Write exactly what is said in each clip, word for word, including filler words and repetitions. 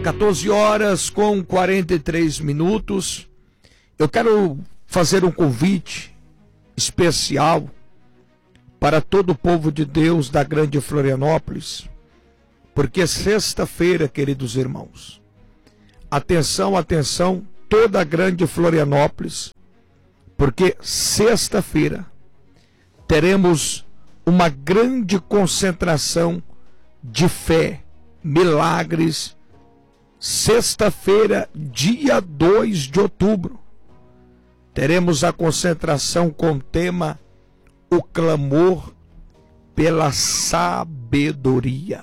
quatorze horas com quarenta e três minutos. Eu quero fazer um convite especial para todo o povo de Deus da Grande Florianópolis, porque sexta-feira, queridos irmãos, atenção, atenção, toda a Grande Florianópolis, porque sexta-feira teremos uma grande concentração de fé, milagres. Sexta-feira, dia dois de outubro, teremos a concentração com o tema O Clamor pela Sabedoria.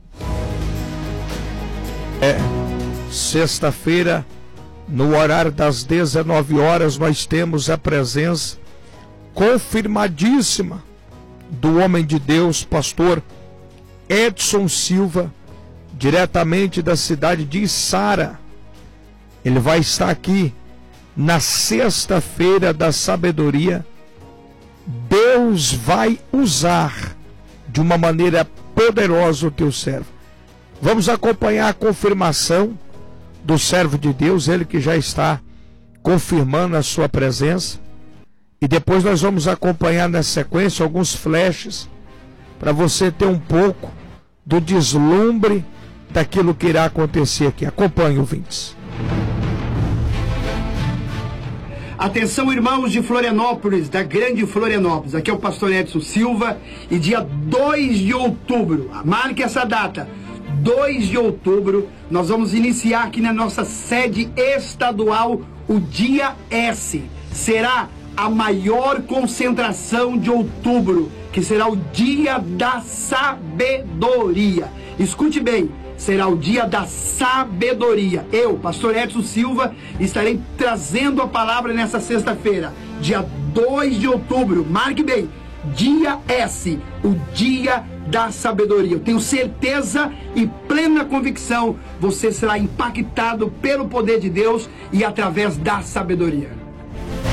É, sexta-feira, no horário das dezenove horas, nós temos a presença confirmadíssima do homem de Deus, pastor Edson Silva, diretamente da cidade de Içara. Ele vai estar aqui na sexta-feira da sabedoria. Deus vai usar de uma maneira poderosa o teu servo. Vamos acompanhar a confirmação do servo de Deus, ele que já está confirmando a sua presença. E depois nós vamos acompanhar na sequência alguns flashes para você ter um pouco do deslumbre daquilo que irá acontecer aqui. Acompanhe, ouvintes. Atenção, irmãos de Florianópolis, da Grande Florianópolis. Aqui é o pastor Edson Silva. E dia dois de outubro, marque essa data, dois de outubro, nós vamos iniciar aqui na nossa sede estadual o Dia S. Será a maior concentração de outubro, que será o Dia da Sabedoria. Escute bem, será o Dia da Sabedoria. Eu, pastor Edson Silva, estarei trazendo a palavra nessa sexta-feira, dia dois de outubro. Marque bem, Dia S, o Dia da Sabedoria. Eu tenho certeza e plena convicção, você será impactado pelo poder de Deus e através da sabedoria.